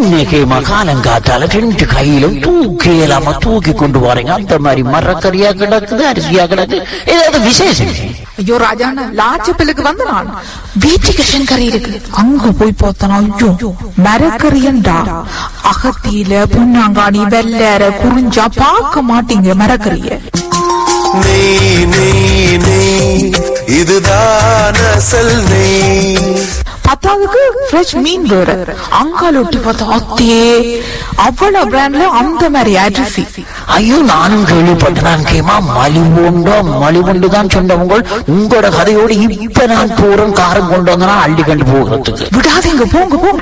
இன்னைக்கு மகாலங்காத்தால ரெண்டு கையிலும் தூக்கி இல்லாம தூக்கி கொண்டு வரீங்க. அந்த மாதிரி மரக்கறியா கிடக்குது, அரிசியா கிடக்குது, ஏதாவது விசேஷம்? ஐயோ ராஜாண்ணா, லாச்சப்பிலுக்கு வந்த நான் வீட்டுக்கு கறி இருக்கு, அங்க போய் பார்த்தனா ஐயோ மரக்கறியண்டா. அகத்தியில புண்ணாங்காணி வெள்ளற குறிஞ்சா பார்க்க மாட்டீங்க மரக்கறிய. நெய் நெய் நெய் இதுதான் அசல் நெய். பத்தாவதுக்கு ஃப்ரெஷ் மீன் வேற, அங்கால ஒட்டி பார்த்தா அத்தே அவ்வளவு பிராண்ட்ல அந்த மாதிரி அரிசி. ஐயோ நானும் கேள்விப்பட்டேன். கேமா மலிவுண்டு தான் சொன்னவங்க. உங்களோட கதையோடு இப்ப நான் தூரம் காரம் கொண்டு வந்தனா அள்ளி கண்டு போகிறதுக்கு விடாதீங்க, போங்க போங்க.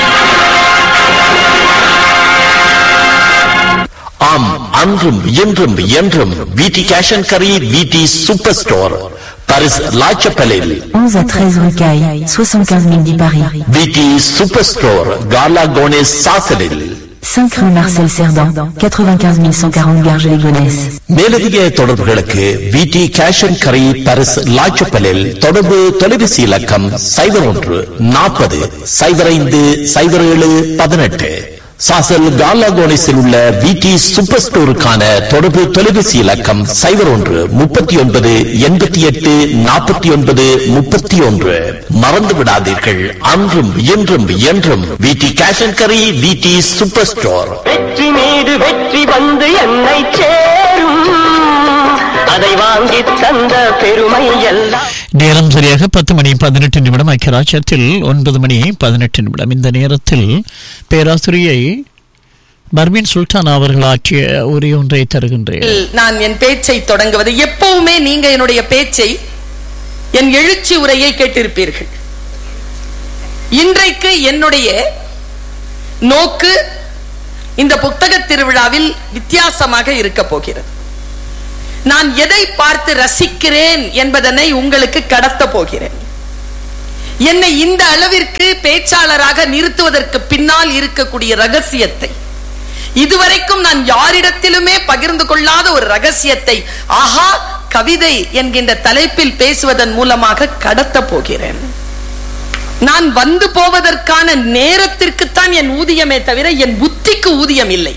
ஆம், அன்றும் இன்றும் என்றும் விடி கேஷ் அண்ட் கரி, விடி சூப்பர் ஸ்டோர், பாரிஸ் லாச்சப்பலில் 11 à 13 rue Caille, 75 010 Paris. விடி சூப்பர் ஸ்டோர், காலா கோனேஸ் சாசலில் 5 rue Marcel Cerdan, 95 140 Garges-les-Gonesse. மேலதிக தொடர்புகளுக்கு விடி கேஷ் அண்ட் கரி, பாரிஸ் லாச்சப்பலில் தொடர்பு தொலைபேசி இலக்கம் 01 40 05 07 18. சாசல் காலாகோனிஸில் உள்ள விடி சூப்பர் ஸ்டோருக்கான தொடர்பு தொலைபேசி இலக்கம் 01 39 88 49 31. மறந்து விடாதீர்கள், அன்றும் இன்றும் என்றும் விடி கேஷ் அண்ட் கரி, விடி சூப்பர் ஸ்டோர். வெற்றி மீது வெற்றி வந்து என்னை சேரும், அதை வாங்கி தந்த பெருமை எல்லாம். நேரம் சரியாக 10:18 ஐக்கியராட்சியத்தில் 9:18. இந்த நேரத்தில் பேராசிரியை பர்வீன் சுல்தான் அவர்கள் ஆற்றிய உரை ஒன்றை தருகின்றேன். நான் என் பேச்சை தொடங்குவது, எப்பவுமே நீங்க என்னுடைய பேச்சை, என் எழுச்சி உரையை கேட்டிருப்பீர்கள். இன்றைக்கு என்னுடைய நோக்கு இந்த புத்தக திருவிழாவில் வித்தியாசமாக இருக்க போகிறது. நான் எதை பார்த்து ரசிக்கிறேன் என்பதனை உங்களுக்கு கடத்த போகிறேன். என்னை இந்த அளவிற்கு பேச்சாளராக நிறுத்துவதற்கு பின்னால் இருக்கக்கூடிய ரகசியத்தை, இதுவரைக்கும் நான் யாரிடத்திலுமே பகிர்ந்து கொள்ளாத ஒரு ரகசியத்தை ஆஹா கவிதை என்கின்ற தலைப்பில் பேசுவதன் மூலமாக கடத்த போகிறேன். நான் வந்து போவதற்கான நேரத்திற்குத்தான் என் ஊதியமே தவிர என் புத்திக்கு ஊதியம் இல்லை.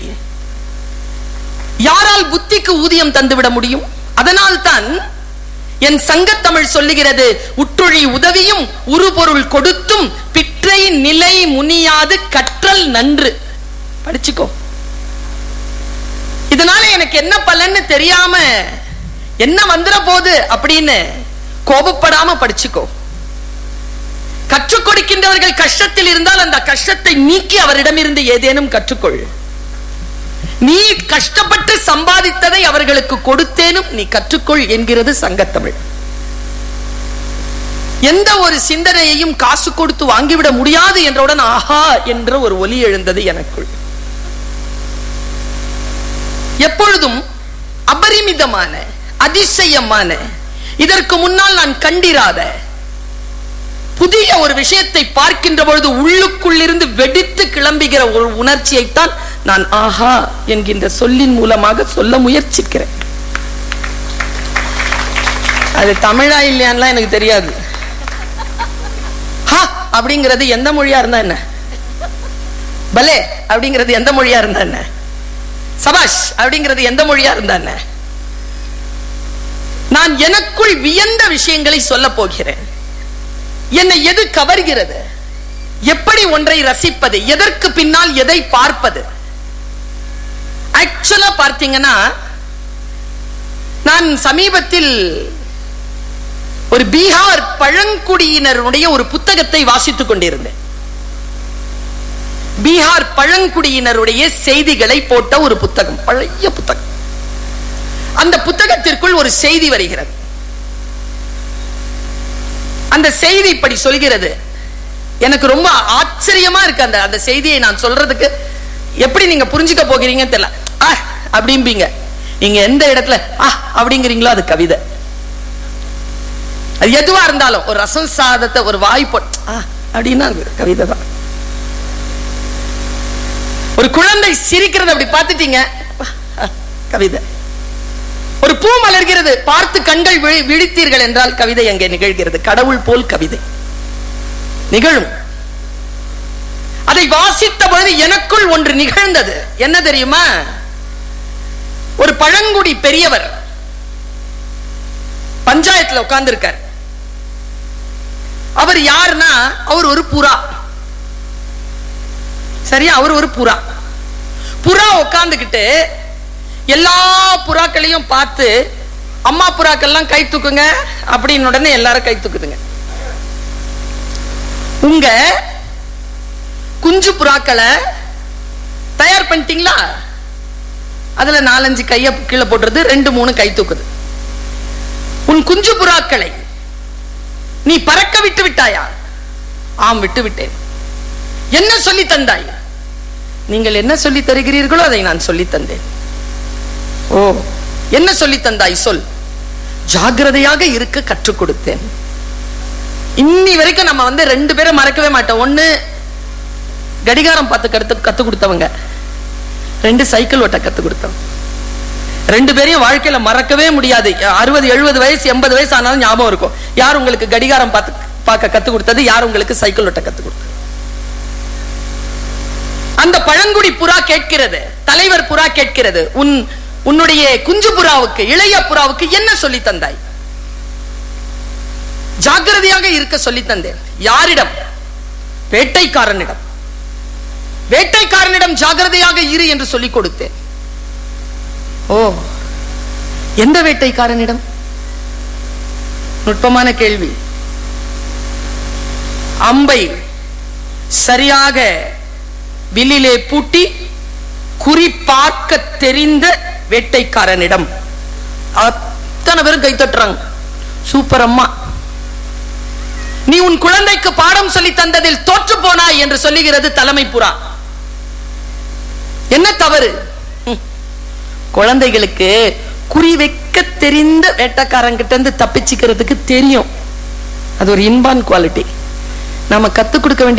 யாரால் புத்திக்கு ஊதியம் தந்துவிட முடியும்? அதனால் தான் என் சங்கத்தமிழ் சொல்லுகிறது, உற்றுழி உதவியும் உருபொருள் கொடுத்தும் பிற்றை நிலை முனியாது கற்றல் நன்று. படிச்சுக்கோ. இதனால எனக்கு என்ன பலன்னு தெரியாம என்ன வந்துற போது அப்படின்னு கோபப்படாம படிச்சுக்கோ. கற்றுக் கொடுக்கின்றவர்கள் கஷ்டத்தில் இருந்தால் அந்த கஷ்டத்தை நீக்கி அவரிடமிருந்து ஏதேனும் கற்றுக்கொள். நீ கஷ்டப்பட்டு சம்பாதித்ததை அவர்களுக்கு கொடுத்தேனும் நீ கற்றுக்கொள் என்கிறது சங்கத்தமிழ். எந்த ஒரு சிந்தனையையும் காசு கொடுத்து வாங்கிவிட முடியாது என்றவுடன் ஆஹா என்ற ஒரு ஒலி எழுந்தது எனக்குள். எப்பொழுதும் அபரிமிதமான, அதிசயமான, இதற்கு முன்னால் நான் கண்டிராத புதிய ஒரு விஷயத்தை பார்க்கின்ற பொழுது உள்ளுக்குள்ளிருந்து வெடித்து கிளம்புகிற ஒரு உணர்ச்சியைத்தான் நான் ஆஹா என்கின்ற சொல்லின் மூலமாக சொல்ல முயற்சிக்கிறேன். அது தமிழா இல்லையான்லாம் எனக்கு தெரியாது. ஹா அப்படிங்கிறது எந்த மொழியா இருந்தா என்ன, பலே அப்படிங்கிறது எந்த மொழியா இருந்தா என்ன, சபாஷ் அப்படிங்கிறது எந்த மொழியா இருந்தா என்ன, நான் எனக்குள் வியந்த விஷயங்களை சொல்ல போகிறேன். என்னை எது கவர்கிறது, எப்படி ஒன்றை ரசிப்பது, எதற்கு பின்னால் எதை பார்ப்பது. ஆக்சுவலா பார்த்தீங்கன்னா, நான் சமீபத்தில் ஒரு பீகார் பழங்குடியினருடைய ஒரு புத்தகத்தை வாசித்துக் கொண்டிருந்தேன். பீகார் பழங்குடியினருடைய செய்திகளை போட்ட ஒரு புத்தகம், பழைய புத்தகம். அந்த புத்தகத்திற்குள் ஒரு செய்தி வருகிறது. அந்த செய்தி இப்படி சொல்கிறது. எனக்கு ரொம்ப ஆச்சரியமா இருக்கு அந்த செய்தியை நான் சொல்றதுக்கு. எப்படி நீங்க புரிஞ்சுக்க போகிறீங்க தெரியல. அப்படிம்பீங்க. நீங்க எந்த இடத்துல அப்படிங்கிறீங்களோ அது கவிதை. அது எதுவா இருந்தாலும், ஒரு ரசம் சாதத்தை ஒரு வாய் போட்டு அப்படின்னா கவிதை தான். ஒரு குழந்தை சிரிக்கிறது அப்படி பார்த்துட்டீங்க, கவிதை. ஒரு பூ மலர்கிறது, பார்த்து கண்கள் விழித்தீர்கள் என்றால் கவிதை அங்கே நிகழ்கிறது. கடவுள் போல் கவிதை நிகழும். அதை வாசி வாசித்த பொழுது எனக்குள் ஒன்று நிகழ்ந்தது. என்ன தெரியுமா? ஒரு பழங்குடி பெரியவர் பஞ்சாயத்துல உட்கார்ந்து இருக்கார். அவர் யாருன்னா, அவர் ஒரு புறா. சரியா? அவர் ஒரு புறா. புறா உட்கார்ந்துகிட்டு எல்லா புறாக்களையும் பார்த்து, அம்மா புறாக்கள்லாம் கை தூக்குங்க அப்படின்னு உடனே எல்லாரும் கை தூக்குதுங்க. உங்க குஞ்சு புறாக்களை தயார் பண்ணிட்டீங்களா? அதுல 4-5 கைய கீழே போடுறது, 2-3 கை தூக்குது. உன் குஞ்சு புறாக்களை நீ பறக்க விட்டு விட்டாயா? ஆம், விட்டு விட்டேன். என்ன சொல்லி தந்தாய்? நீங்கள் என்ன சொல்லி தருகிறீர்களோ அதை நான் சொல்லி தந்தேன். ஓ, என்ன சொல்லி தந்தாய்? சொல். ஜாக்கிரதையாக இருக்க கற்றுக் கொடுத்தேன். இன்னி வரைக்கும் நம்ம 2 பேரை மறக்கவே மாட்டோம். ஒண்ணு கடிகாரம் பார்த்து கத்து கொடுத்தவங்க, 2 சைக்கிள் ஓட்ட கத்து கொடுத்தவங்க. 2 பேரையும் வாழ்க்கையில மறக்கவே முடியாது. 60, 70 வயசு, 80 வயசு ஆனாலும் ஞாபகம் இருக்கும். யார் உங்களுக்கு கடிகாரம் பார்க்க கத்து கொடுத்தது, யார் உங்களுக்கு சைக்கிள் ஓட்ட கத்து கொடுத்தது. அந்த பழங்குடி புறா கேட்கிறது, தலைவர் புறா கேட்கிறது, உன்னுடைய குஞ்சு புறாவுக்கு, இளைய புறாவுக்கு என்ன சொல்லி தந்தாய்? ஜாக்கிரதையாக இருக்க சொல்லி தந்தேன். யாரிடம்? வேட்டைக்காரனிடம். வேட்டைக்காரனிடம் ஜாக்கிரதையாக இரு என்று சொல்லிக் கொடுத்தேன். ஓ, எந்த வேட்டைக்காரனிடம்? நுட்பமான கேள்வி. அம்பை சரியாக வில்லிலே பூட்டி குறி பார்க்க தெரிந்த வேட்டைக்காரனிடம். அத்தனை பேரும் கை தட்டுறாங்க. சூப்பர் அம்மா, நீ உன் குழந்தைக்கு பாடம் சொல்லி தந்ததில் தோற்று போனாய் என்று சொல்லுகிறது தலைமை புறா. என்ன தவறு? குழந்தைகளுக்கு குறி வைக்க தெரிந்த வேட்டைக்காரங்கிட்ட இருந்து தப்பிச்சுக்கிறதுக்கு தெரியும். அது ஒரு இன்பான் குவாலிட்டி. நாம கத்துக் கொடுக்க வேண்டிய